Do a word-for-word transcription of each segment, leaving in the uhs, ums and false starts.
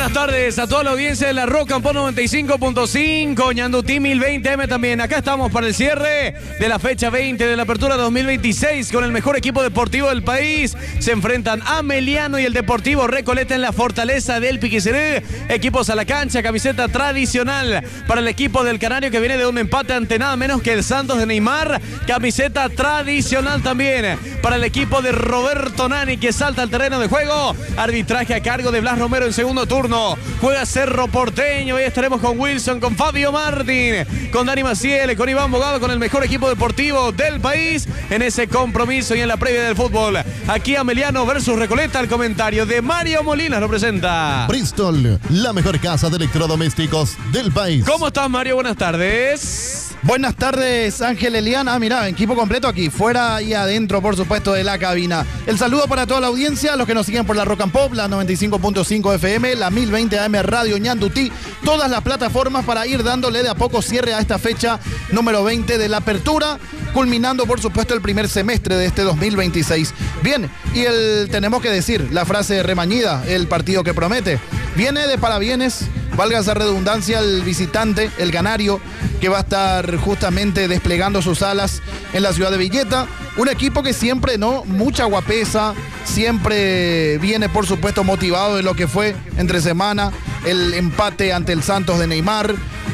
Buenas tardes a toda la audiencia de la Rock and Pop noventa y cinco punto cinco, Ñandutí mil veinte eme también. Acá estamos para el cierre de la fecha veinte de la apertura dos mil veintiséis con el mejor equipo deportivo del país. Se enfrentan Ameliano y el Deportivo Recoleta en la Fortaleza del Piquiciré. Equipos a la cancha, camiseta tradicional para el equipo del Canario que viene de un empate ante nada menos que el Santos de Neymar. Camiseta tradicional también para el equipo de Roberto Nani que salta al terreno de juego. Arbitraje a cargo de Blas Romero en segundo turno. Juega Cerro Porteño. Hoy estaremos con Wilson, con Fabio Martín, con Dani Maciel, con Iván Bogado, con el mejor equipo deportivo del país en ese compromiso y en la previa del fútbol. Aquí Ameliano versus Recoleta. El comentario de Mario Molina lo presenta Bristol, la mejor casa de electrodomésticos del país. ¿Cómo estás, Mario? Buenas tardes. Buenas tardes, Ángel Eliana. Ah, mirá, equipo completo aquí, fuera y adentro, por supuesto, de la cabina. El saludo para toda la audiencia, los que nos siguen por la Rock and Pop, la noventa y cinco punto cinco efe eme, la mil veinte A M Radio Ñandutí, todas las plataformas para ir dándole de a poco cierre a esta fecha número veinte de la apertura, culminando, por supuesto, el primer semestre de este dos mil veintiséis. Bien, y el tenemos que decir, la frase remañida, el partido que promete, viene de parabienes, valga esa redundancia, el visitante, el Canario, que va a estar justamente desplegando sus alas en la ciudad de Villeta. Un equipo que siempre, ¿no? Mucha guapesa, siempre viene, por supuesto, motivado de lo que fue entre semana, el empate ante el Santos de Neymar.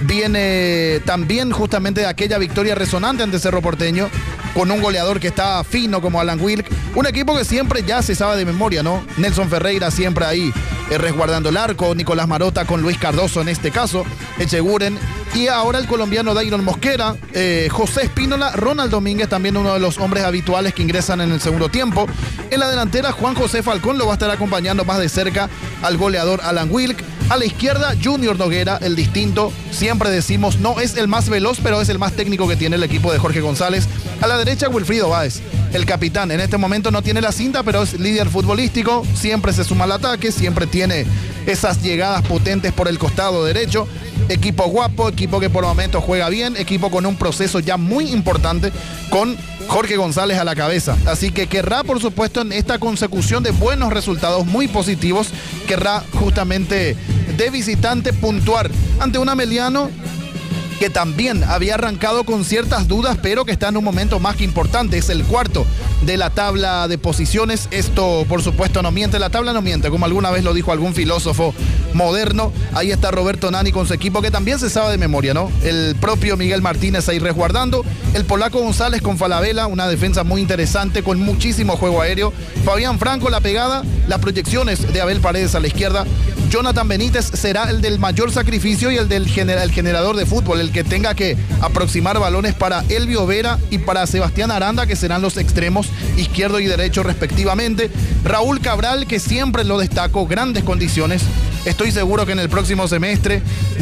Viene también justamente de aquella victoria resonante ante Cerro Porteño, con un goleador que está fino como Alan Wilk. Un equipo que siempre ya se sabe de memoria, ¿no? Nelson Ferreira siempre ahí eh, resguardando el arco, Nicolás Marota con Luis Cardoso en este caso, Echeguren, y ahora el colombiano Dairon Mosquera, eh, José Espínola, Ronald Domínguez, también uno de los hombres habituales que ingresan en el segundo tiempo. En la delantera, Juan José Falcón lo va a estar acompañando más de cerca al goleador Alan Wilk. A la izquierda, Junior Noguera, el distinto. Siempre decimos, no es el más veloz, pero es el más técnico que tiene el equipo de Jorge González. A la derecha, Wilfrido Báez, el capitán. En este momento no tiene la cinta, pero es líder futbolístico. Siempre se suma al ataque, siempre tiene esas llegadas potentes por el costado derecho. Equipo guapo, equipo que por momentos juega bien, equipo con un proceso ya muy importante con Jorge González a la cabeza. Así que querrá, por supuesto, en esta consecución de buenos resultados muy positivos, querrá justamente de visitante puntuar ante un Ameliano que también había arrancado con ciertas dudas, pero que está en un momento más que importante. Es el cuarto de la tabla de posiciones. Esto, por supuesto, no miente. La tabla no miente, como alguna vez lo dijo algún filósofo moderno. Ahí está Roberto Nani con su equipo, que también se sabe de memoria, ¿no? El propio Miguel Martínez ahí resguardando. El polaco González con Falabella, una defensa muy interesante, con muchísimo juego aéreo. Fabián Franco, la pegada. Las proyecciones de Abel Paredes a la izquierda. Jonathan Benítez será el del mayor sacrificio y el del gener el generador de fútbol, el que tenga que aproximar balones para Elvio Vera y para Sebastián Aranda, que serán los extremos izquierdo y derecho respectivamente. Raúl Cabral, que siempre lo destaco, grandes condiciones. Estoy seguro que en el próximo semestre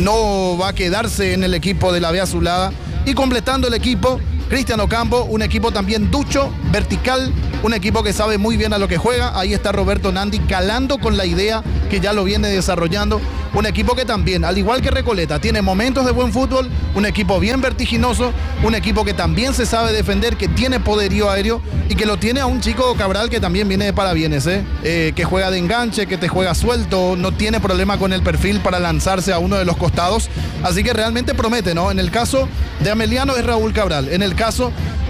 no va a quedarse en el equipo de la B Azulada. Y completando el equipo, Cristian Ocampo, un equipo también ducho, vertical, un equipo que sabe muy bien a lo que juega. Ahí está Roberto Nandi calando con la idea que ya lo viene desarrollando. Un equipo que también, al igual que Recoleta, tiene momentos de buen fútbol, un equipo bien vertiginoso, un equipo que también se sabe defender, que tiene poderío aéreo y que lo tiene a un chico Cabral que también viene de parabienes, ¿eh? Eh, que juega de enganche, que te juega suelto, no tiene problema con el perfil para lanzarse a uno de los costados. Así que realmente promete, ¿no? En el caso de Ameliano es Raúl Cabral, en el caso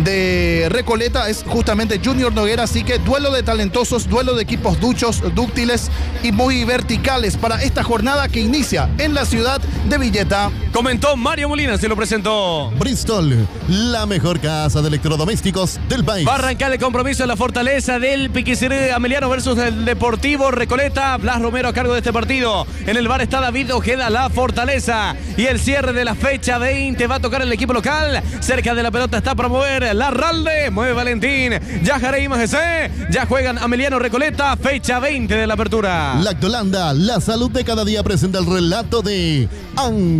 de Recoleta es justamente Junior Noguera. Así que duelo de talentosos, duelo de equipos duchos, dúctiles y muy verticales para esta jornada que inicia en la ciudad de Villeta. Comentó Mario Molina, se lo presentó Bristol, la mejor casa de electrodomésticos del país. Va a arrancar el compromiso en la Fortaleza del Piquiciré. Ameliano versus el Deportivo Recoleta. Blas Romero a cargo de este partido. En el bar está David Ojeda, la Fortaleza. Y el cierre de la fecha veinte va a tocar el equipo local. Cerca de la pelota está para mover Larralde, mueve Valentín, ya Jarey Magese, ya juegan Ameliano Recoleta, fecha veinte de la apertura. Lactolanda, la salud de cada día, presenta el relato de Ángel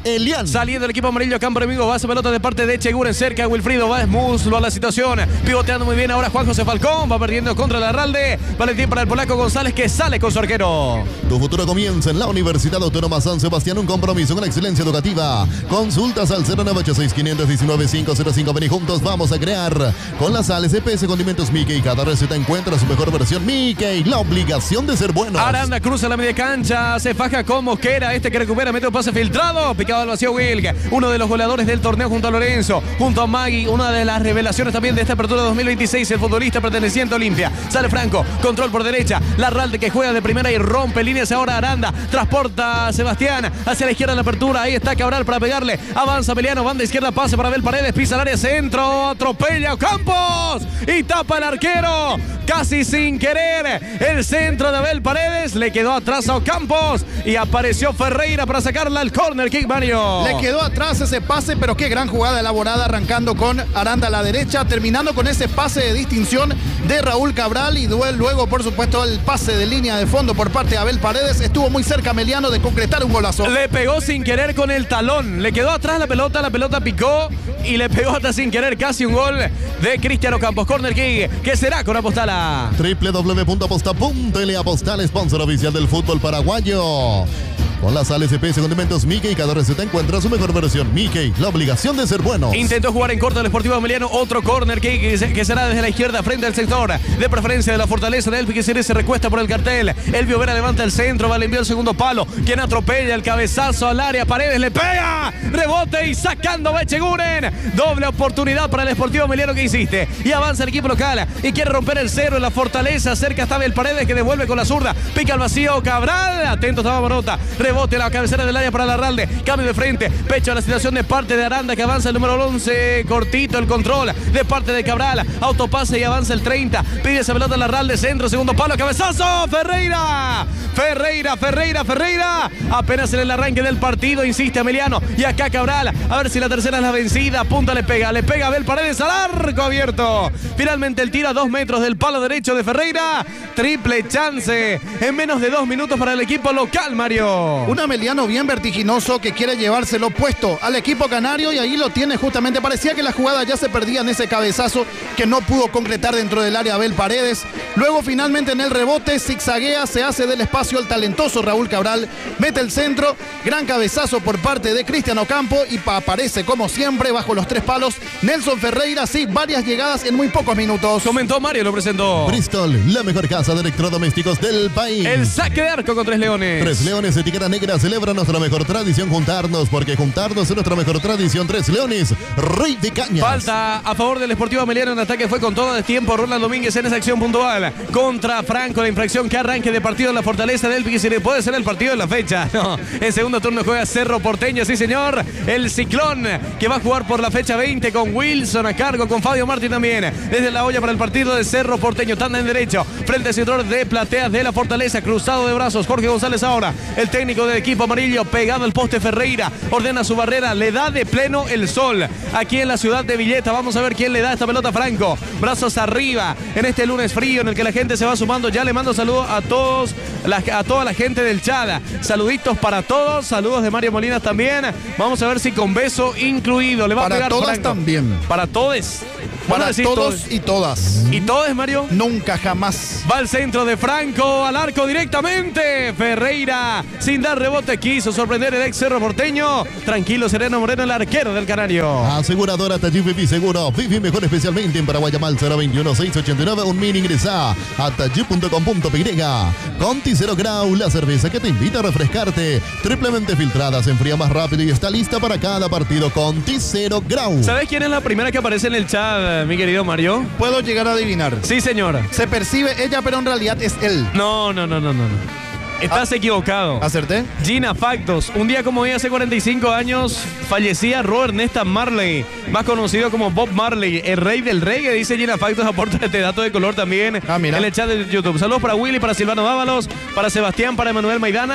Elian. Saliendo el equipo amarillo, campo enemigo, va a pelota de parte de Echeguren, cerca Wilfrido, va muslo a la situación, pivoteando muy bien ahora Juan José Falcón, va perdiendo contra el Arralde, Valentín para el polaco González que sale con su arquero. Tu futuro comienza en la Universidad Autónoma San Sebastián, un compromiso con excelencia educativa. Consultas al cero nueve ocho seis, cinco uno nueve, cinco cero cinco. Ven y juntos vamos a crear con las sales E P S Condimentos Mickey. Cada receta encuentra su mejor versión. Mickey, la obligación de ser buenos. Aranda cruza la media cancha, se faja con Mosquera, este que recupera, mete un pase filtrado, picado al vacío Wilk, uno de los goleadores del torneo junto a Lorenzo, junto a Magui, una de las revelaciones también de esta apertura dos mil veintiséis, el futbolista perteneciente a Olimpia. Sale Franco, control por derecha, Larralde que juega de primera y rompe líneas ahora Aranda, transporta a Sebastián hacia la izquierda en la apertura, ahí está Cabral para pegarle, avanza Meliano, banda izquierda, pase para Abel Paredes, pisa el área centro, atropella Campos y tapa el arquero, casi sin querer, el centro de Abel Paredes, le quedó atrás a Ocampos y apareció Ferreira para sacarla al corner kick, Mario. Le quedó atrás ese pase, pero qué gran jugada elaborada, arrancando con Aranda a la derecha, terminando con ese pase de distinción de Raúl Cabral y luego, por supuesto, el pase de línea de fondo por parte de Abel Paredes. Estuvo muy cerca Meliano de concretar un golazo. Le pegó sin querer con el talón, le quedó atrás la pelota, la pelota picó y le pegó hasta sin querer casi un gol de Cristiano Campos. Corner kick, que será con Apostala. doble u doble u doble u punto aposta punto ele Apostal, sponsor oficial del fútbol paraguayo. Con las sales E P S Condimentos Mickey, cada receta encuentra su mejor versión. Mickey, la obligación de ser bueno. Intentó jugar en corto el Sportivo Emiliano, otro corner que, que será desde la izquierda frente al sector de preferencia de la Fortaleza de Elfi, que se recuesta por el cartel. Elvio Vera levanta el centro, va a enviar el segundo palo, quien atropella el cabezazo al área, Paredes le pega, rebote y sacando va Echeguren. Doble oportunidad para el Sportivo Emiliano que hiciste. Y avanza el equipo local y quiere romper el cero en la Fortaleza. Cerca estaba el Paredes que devuelve con la zurda, pica al vacío Cabral, atento estaba Morota, rebote la cabecera del área para Larralde, cambio de frente, pecho a la situación de parte de Aranda que avanza el número once, cortito el control de parte de Cabral, autopase y avanza el treinta, pide esa pelota a Larralde, centro, segundo palo, cabezazo, Ferreira, Ferreira, Ferreira, Ferreira, apenas en el arranque del partido, insiste Emiliano, y acá Cabral, a ver si la tercera es la vencida, punta le pega, le pega a Abel Paredes al arco abierto, finalmente el tiro a dos metros del palo derecho de Ferreira, triple chance en menos de dos minutos para el equipo local, Mario. Un Emiliano bien vertiginoso que quiere llevárselo puesto al equipo canario y ahí lo tiene justamente. Parecía que la jugada ya se perdía en ese cabezazo que no pudo concretar dentro del área Abel Paredes. Luego finalmente en el rebote zigzaguea, se hace del espacio el talentoso Raúl Cabral, mete el centro, gran cabezazo por parte de Cristiano Ocampo y aparece como siempre bajo los tres palos Nelson Ferreira. Sí, varias llegadas en muy pocos minutos. Comentó Mario, lo presentó Bristol, la mejor casa de electrodomésticos del país. El saque de arco con Tres Leones. Tres Leones, etiqueta negra, celebra nuestra mejor tradición, juntarnos, porque juntarnos es nuestra mejor tradición. Tres Leones, Rey de Cañas. Falta a favor del Sportivo Emiliano, en ataque fue con todo el tiempo Ronald Domínguez en esa acción puntual contra Franco, la infracción que arranque de partido en la Fortaleza del Pique, si le puede ser el partido de la fecha. No, en segundo turno juega Cerro Porteño, sí señor, el Ciclón que va a jugar por la fecha veinte con Wilson a cargo, con Fabio Martín también, desde la olla para el partido de Cerro Porteño, tanda en derecho, frente al sector de Plateas de la Fortaleza, cruzado de brazos, Jorge González ahora, el técnico del equipo amarillo, pegado al poste Ferreira, ordena su barrera, le da de pleno el sol, aquí en la ciudad de Villeta, vamos a ver quién le da esta pelota a Franco, brazos arriba, en este lunes frío en el que la gente se va sumando, ya le mando saludos a todos, a toda la gente del Chada, saluditos para todos, saludos de Mario Molinas también, vamos a ver si con beso incluido, le va para a pegar todas Franco. También. Para todos. Para todos, todos y todas. ¿Y todos, Mario? Nunca, jamás. Va al centro de Franco, al arco directamente. Ferreira, sin dar rebote, quiso sorprender el ex Cerro Porteño. Tranquilo, sereno Moreno, el arquero del Canario. Aseguradora Taller Vivi Seguro. Vivi mejor especialmente en Paraguay. Mal cero veintiuno seis ochenta y nueve. Un mini ingresa a taller punto com punto pe ye. Conti Cero Grau, la cerveza que te invita a refrescarte. Triplemente filtrada, se enfría más rápido y está lista para cada partido. Conti Cero Grau. ¿Sabes quién es la primera que aparece en el chat, mi querido Mario? Puedo llegar a adivinar. Sí, señor. Se percibe ella, pero en realidad es él. No, no, no, no, no. no. Estás ah, equivocado. ¿Acerté? Gina Factos. Un día como hoy, hace cuarenta y cinco años, fallecía Robert Nesta Marley, más conocido como Bob Marley, el rey del reggae, dice Gina Factos, aporta este dato de color también ah, mira. en el chat de YouTube. Saludos para Willy, para Silvano Dávalos, para Sebastián, para Emanuel Maidana.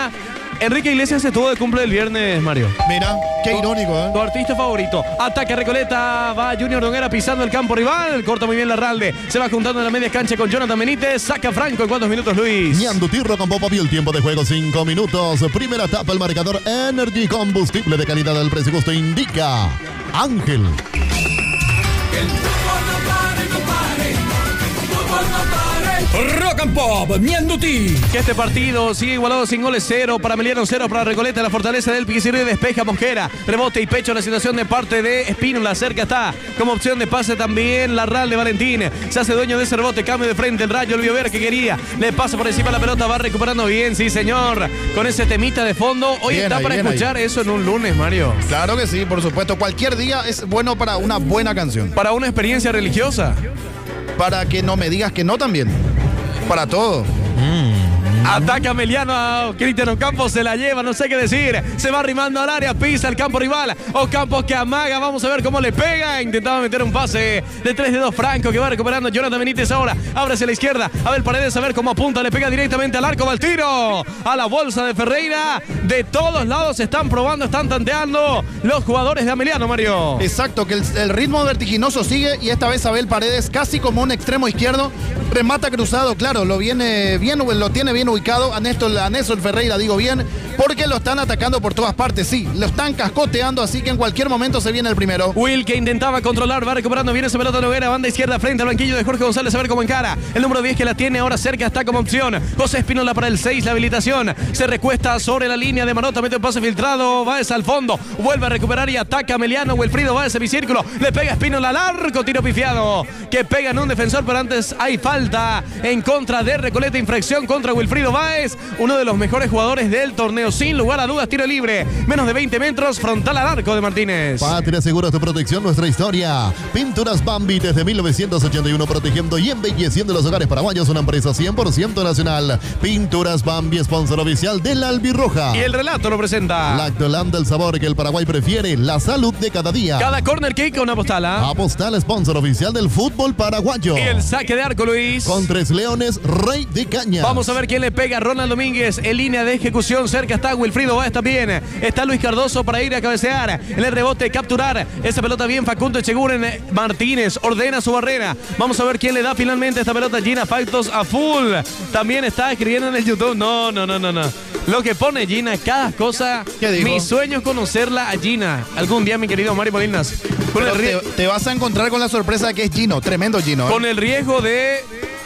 Enrique Iglesias estuvo de cumple el viernes, Mario. Mira, qué irónico, ¿eh? Tu artista favorito. Ataca Recoleta, va Junior Noguera pisando el campo rival. Corta muy bien Larralde. Se va juntando en la media cancha con Jonathan Benítez. Saca Franco en cuántos minutos, Luis. Ñandu Tirro con Popa vio el tiempo de juego, cinco minutos. Primera etapa, el marcador Energy, combustible de calidad del precio justo indica Ángel. Que el fútbol no pare, compadre. El fútbol no pare. Rock and Pop, Ñandutí. Que este partido sigue igualado sin goles, cero para Emiliano, cero para Recoleta. La fortaleza del Piquisirri despeja Mosquera. Rebote y pecho la situación de parte de Espínola. Cerca está como opción de pase también Larral de Valentín. Se hace dueño de ese rebote, cambio de frente. El Rayo, el Biovera que quería. Le pasa por encima la pelota, va recuperando bien, sí señor. Con ese temita de fondo. Hoy Bien está ahí, para bien escuchar ahí. eso en un lunes, Mario. Claro que sí, por supuesto. Cualquier día es bueno para una buena canción. Para una experiencia religiosa. Para que no me digas que no también. Para todo. Ataca Emiliano a Cristian Ocampos, se la lleva, no sé qué decir. Se va arrimando al área, pisa el campo rival. Ocampos que amaga, vamos a ver cómo le pega. Intentaba meter un pase de tres de dos Franco que va recuperando Jonathan Benítez ahora. Abre hacia la izquierda, a ver Paredes, a ver cómo apunta, le pega directamente al arco, va al tiro. A la bolsa de Ferreira. De todos lados se están probando, están tanteando los jugadores de Emiliano, Mario. Exacto, que el, el ritmo vertiginoso sigue y esta vez Abel Paredes casi como un extremo izquierdo. Remata cruzado, claro, lo viene bien, lo tiene bien ubicado a Néstor, a Néstor Ferreira, digo bien, porque lo están atacando por todas partes, sí, lo están cascoteando, así que en cualquier momento se viene el primero. Will que intentaba controlar, va recuperando bien esa pelota Noguera, banda izquierda frente al banquillo de Jorge González, a ver cómo encara. El número diez que la tiene ahora cerca está como opción. José Espínola para el seis, la habilitación. Se recuesta sobre la línea de Marota, mete un pase filtrado, va al fondo, vuelve a recuperar y ataca a Meliano. Wilfrido va al semicírculo, le pega Espínola al arco, tiro pifiado, que pega en un defensor, pero antes hay falta en contra de Recoleta, infracción contra Wilfrido Báez, uno de los mejores jugadores del torneo, sin lugar a dudas. Tiro libre, menos de veinte metros, frontal al arco de Martínez. Patria Seguros de Protección, nuestra historia. Pinturas Bambi desde mil novecientos ochenta y uno, protegiendo y embelleciendo los hogares paraguayos, una empresa cien por ciento nacional. Pinturas Bambi, sponsor oficial de la Albirroja. Y el relato lo presenta Lactoland, del sabor que el Paraguay prefiere, la salud de cada día. cada corner kick con una postala. Apostal, sponsor oficial del fútbol paraguayo. Y el saque de arco, Luis. Con Tres Leones, Rey de Caña. Vamos a ver quién le pega. Ronald Domínguez en línea de ejecución. Cerca está Wilfrido Báez también. Está Luis Cardoso para ir a cabecear. En el rebote, capturar esa pelota bien. Facundo Echeguren. Martínez ordena su barrera. Vamos a ver quién le da finalmente esta pelota. Gina Factos a full. También está escribiendo en el YouTube. No, no, no, no, no. Lo que pone Gina, cada cosa. ¿Qué dijo? Mi sueño es conocerla a Gina. Algún día, mi querido Mario Molinas. Con el, Pero rie- te, te vas a encontrar con la sorpresa de que es Gino, tremendo Gino. ¿eh? con el riesgo de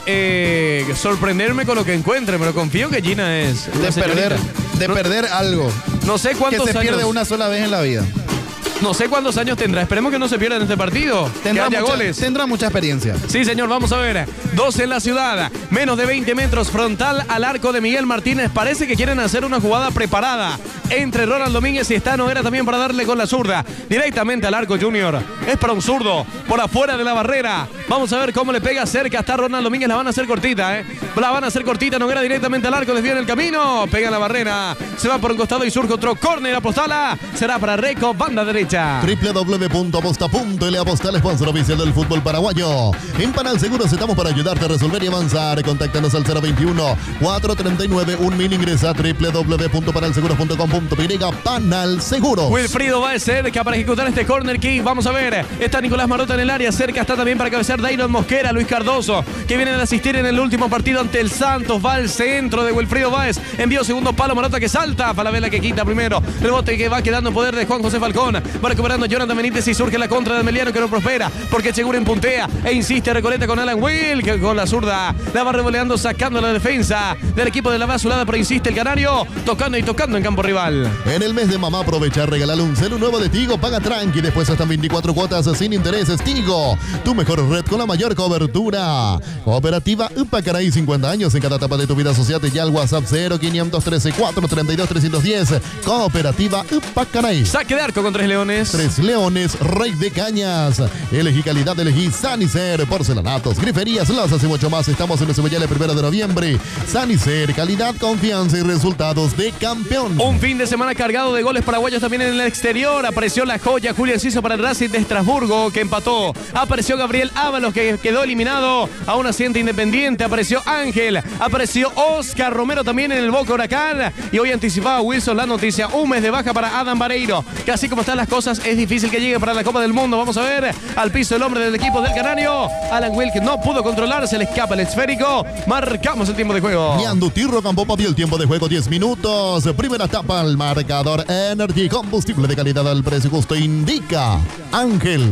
eh, sorprenderme con lo que encuentre, pero confío que Gina es una de perder, señorita. de no, perder algo no sé que cuántos se años. pierde una sola vez en la vida. No sé cuántos años tendrá. Esperemos que no se pierda en este partido. Tendrá que haya mucha, goles. tendrá mucha experiencia. Sí, señor, vamos a ver. Dos en la ciudad, menos de veinte metros, frontal al arco de Miguel Martínez. Parece que quieren hacer una jugada preparada entre Ronald Domínguez y Estano era también para darle con la zurda directamente al arco. Junior es para un zurdo por afuera de la barrera. Vamos a ver cómo le pega cerca. Está Ronald Domínguez, la van a hacer cortita, ¿eh? La van a hacer cortita, Noguera directamente al arco, desvía en el camino, pega en la barrera, se va por un costado y surge otro córner. Apostala, será para Reco, banda derecha. doble u doble u doble u punto aposta punto ele Apostal, sponsor oficial del fútbol paraguayo. En Panal Seguros estamos para ayudarte a resolver y avanzar. Contáctanos al cero veintiuno, cuatrocientos treinta y nueve, un mil. Ingresa a doble u doble u doble u punto panal seguros punto com punto pe Panal Seguros. Wilfrido va a cerca para ejecutar este corner kick. Vamos a ver. Está Nicolás Marota en el área. Cerca está también para cabecear Dairon Mosquera. Luis Cardoso, que viene de asistir en el último partido ante el Santos. Va al centro de Wilfrido Báez. Envío segundo palo. Marota que salta. Falabella que quita primero. Rebote que va quedando en poder de Juan José Falcón. Va recuperando Jonathan Benítez y surge la contra de Emiliano, que no prospera porque Cheguren puntea e insiste Recoleta con Alan Will, que con la zurda la va revoleando, sacando la defensa del equipo de la Basulada, pero insiste el canario, tocando y tocando en campo rival. En el mes de mamá aprovecha, regalarle un celu nuevo de Tigo, paga tranqui, después hasta veinticuatro cuotas sin intereses. Tigo, tu mejor red con la mayor cobertura. Cooperativa Upacaraí, cincuenta años en cada etapa de tu vida. Asociate ya al WhatsApp cero quinientos trece, cuatrocientos treinta y dos, trescientos diez. Cooperativa Upacaraí. Saque de arco con Tres Leones. Tres Leones, Rey de Cañas. Elegí calidad, elegí Sanicer, porcelanatos, griferías, lazas y mucho más. Estamos en el Sevillal el primero de noviembre. Sanicer, calidad, confianza y resultados de campeón. Un fin de semana cargado de goles paraguayos también en el exterior. Apareció la joya Julián Ciso para el Racing de Estrasburgo, que empató. Apareció Gabriel Ábalos Ábalos, que quedó eliminado a un asiente Independiente. Apareció Ángel, apareció Oscar Romero también en el Boca Huracán. Y hoy anticipaba Wilson la noticia, un mes de baja para Adam Vareiro, que así como están las cosas es difícil que llegue para la Copa del Mundo. Vamos a ver al piso el hombre del equipo del Canario, Alan Wilk, no pudo controlar, se le escapa el esférico. Marcamos el tiempo de juego. Ñanduti Rock and Pop dio el tiempo de juego diez minutos. Primera etapa, el marcador Energy, combustible de calidad al precio justo, indica Ángel.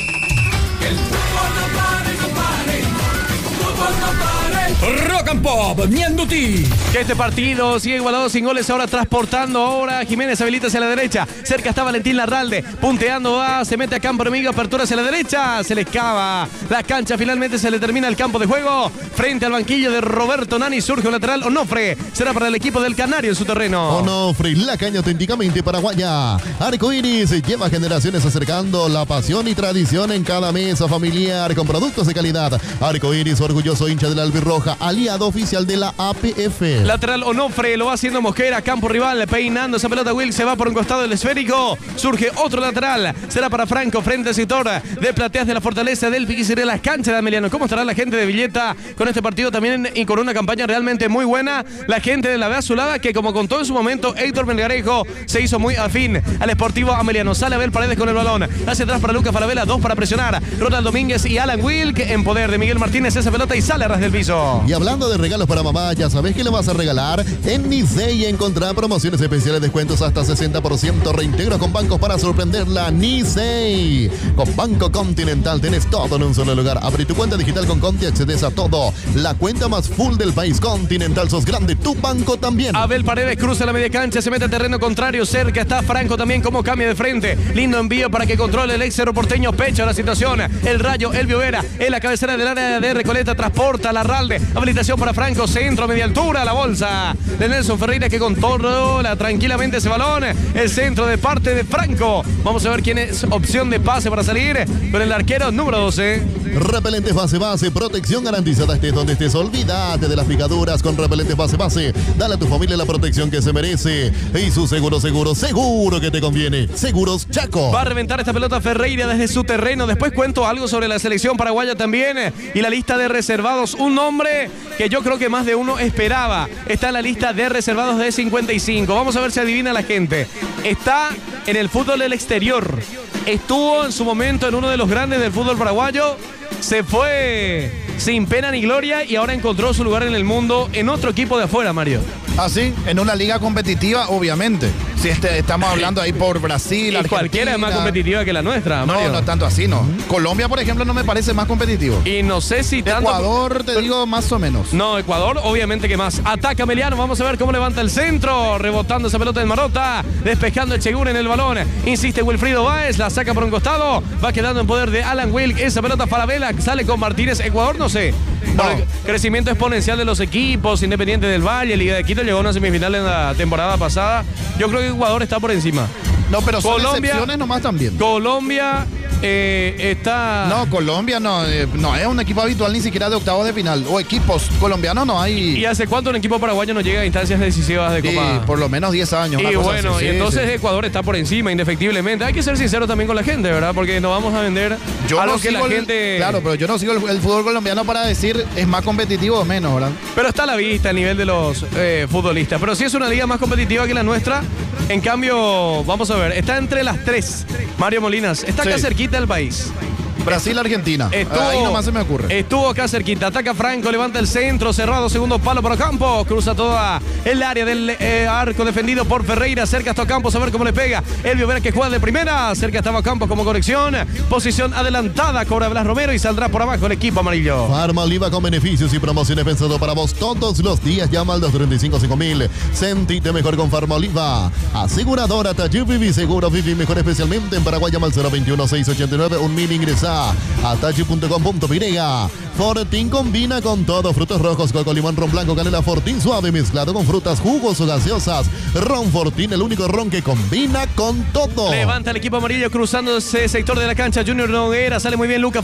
El fútbol no pare, no pare. Fútbol no pare. Rock and Pop, Ñanduti. Que este partido sigue igualado sin goles, ahora transportando ahora Jiménez, habilita hacia la derecha, cerca está Valentín Larralde, punteando va, se mete a campo enemigo, apertura hacia la derecha, se le escava la cancha, finalmente se le termina el campo de juego, frente al banquillo de Roberto Nani, surge un lateral, Onofre, será para el equipo del Canario en su terreno. Onofre, la caña auténticamente paraguaya, Arcoiris lleva generaciones acercando la pasión y tradición en cada mesa familiar con productos de calidad. Arcoiris, orgulloso hincha de la albirroja, aliado oficial de la A P F. Lateral Onofre, lo va haciendo Mosquera, campo rival, peinando esa pelota. Will se va por un costado del esférico. Surge otro lateral, será para Franco frente al sector de Plateas de la Fortaleza del Piquiciré, las canchas de Ameliano. ¿Cómo estará la gente de Villeta con este partido también y con una campaña realmente muy buena? La gente de la B Azulada, que como contó en su momento Héctor Melgarejo, se hizo muy afín al Sportivo Ameliano. Sale Abel Paredes con el balón, hacia atrás para Lucas Falabella, dos para presionar. Ronald Domínguez y Alan Wilk en poder de Miguel Martínez, esa pelota y sale a ras del piso. Y hablando de regalos para mamá, ya sabes que le vas a regalar en Nicey. Encontrar promociones especiales, descuentos hasta sesenta por ciento, reintegros con bancos para sorprenderla. Nicey, con Banco Continental tenés todo en un solo lugar. Abre tu cuenta digital con Conti, accedes a todo. La cuenta más full del país. Continental, sos grande, tu banco también. Abel Paredes cruza la media cancha, se mete al terreno contrario, cerca está Franco también, como cambia de frente. Lindo envío para que controle el ex aeroporteño, pecho la situación. El Rayo, Elvio Vera, en la cabecera del área de Recoleta, transporta a Larralde. Habilitación para Franco, centro, media altura, la bolsa de Nelson Ferreira, que controla tranquilamente ese balón. El centro de parte de Franco. Vamos a ver quién es opción de pase para salir con el arquero número doce. Repelentes base base, protección garantizada estés donde estés. Olvídate de las picaduras con repelentes base base. Dale a tu familia la protección que se merece. Y su seguro, seguro, seguro que te conviene. Seguros Chaco. Va a reventar esta pelota Ferreira desde su terreno. Después cuento algo sobre la selección paraguaya también y la lista de reservados. Un nombre que yo creo que más de uno esperaba. Está en la lista de reservados de cincuenta y cinco. Vamos a ver si adivina la gente. Está en el fútbol del exterior. Estuvo en su momento en uno de los grandes del fútbol paraguayo. Se fue sin pena ni gloria y ahora encontró su lugar en el mundo en otro equipo de afuera, Mario. Así, en una liga competitiva, obviamente. Si este, estamos hablando ahí por Brasil, y Argentina. Cualquiera es más competitiva que la nuestra, Mario. No, no tanto así, no. Colombia, por ejemplo, no me parece más competitivo. Y no sé si tanto... Ecuador, te digo, más o menos. No, Ecuador, obviamente que más. Ataca Meliano, vamos a ver cómo levanta el centro. Rebotando esa pelota en Marota. Despejando el Chegur en el balón. Insiste Wilfrido Báez, la saca por un costado. Va quedando en poder de Alan Wilk. Esa pelota Falabella sale con Martínez. Ecuador, no sé. No. Por el crecimiento exponencial de los equipos, Independiente del Valle, Liga de Quito llegó a una semifinal en la temporada pasada. Yo creo que Ecuador está por encima. No, pero son Colombia, excepciones nomás también. Colombia eh, está... No, Colombia no, eh, no es un equipo habitual ni siquiera de octavos de final. O equipos colombianos no hay. ¿Y hace cuánto un equipo paraguayo no llega a instancias decisivas de Copa? Y por lo menos diez años. Y bueno, así, y sí, entonces sí. Ecuador está por encima, indefectiblemente. Hay que ser sincero también con la gente, ¿verdad? Porque no vamos a vender Yo algo no que la sigo el- gente... Claro, pero yo no sigo el, el fútbol colombiano para decir es más competitivo o menos, ¿verdad? Pero está a la vista el nivel de los eh, futbolistas. Pero sí es una liga más competitiva que la nuestra. En cambio, vamos a ver, está entre las tres. Mario Molinas, está acá Sí. cerquita del país. Brasil-Argentina. Estuvo, Ahí nomás se me ocurre. Estuvo acá cerquita. Ataca Franco, levanta el centro, cerrado, segundo palo para Campos. Cruza toda el área del eh, arco defendido por Ferreira. Cerca está Campos, a ver cómo le pega. Elvio Vera que juega de primera. Cerca estaba Campos como conexión. Posición adelantada, cobra Blas Romero y saldrá por abajo el equipo amarillo. Farma Oliva con beneficios y promociones pensado para vos todos los días. Llama al dos treinta y cinco cinco mil. Sentite mejor con Farma Oliva. Aseguradora Taller Vivi Seguro Vivi mejor especialmente en Paraguay. Llama al cero veintiuno seiscientos ochenta y nueve. Un mil ingresa a tachi punto com punto pe. Fortín combina con todo. Frutos rojos, coco, limón, ron blanco, canela. Fortín suave mezclado con frutas, jugos o gaseosas. Ron Fortín, el único ron que combina con todo. Levanta el equipo amarillo cruzando ese sector de la cancha. Junior Noguera, sale muy bien Lucas